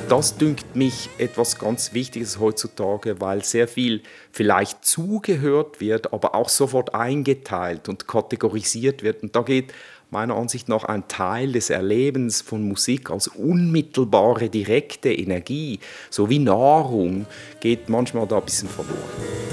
das dünkt mich etwas ganz Wichtiges heutzutage, weil sehr viel vielleicht zugehört wird, aber auch sofort eingeteilt und kategorisiert wird. Und da geht meiner Ansicht nach ein Teil des Erlebens von Musik als unmittelbare, direkte Energie, so wie Nahrung, geht manchmal da ein bisschen verloren.